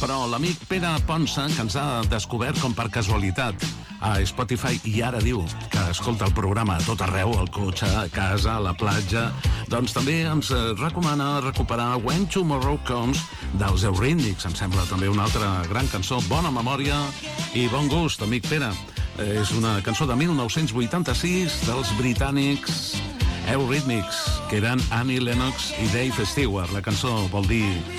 però l'amic Pere Ponsa, que ens ha descobert com per casualitat a Spotify i ara diu que escolta el programa a tot arreu, al cotxe, a casa, a la platja, doncs també ens recomana recuperar When Tomorrow Comes dels Eurythmics. Em sembla també una altra gran cançó, bona memòria i bon gust, amic Pere. És una cançó de 1986 dels britànics Eurythmics, que eren Annie Lennox i Dave Stewart. La cançó vol dir